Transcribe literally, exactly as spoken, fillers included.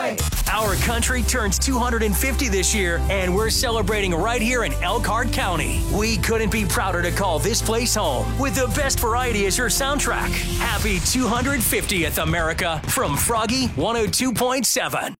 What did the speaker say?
Illinois. Our country turns two hundred fifty this year, and we're celebrating right here in Elkhart County. We couldn't be prouder to call this place home with the best variety as your soundtrack. Happy two hundred fiftieth, America, from Froggy one oh two point seven.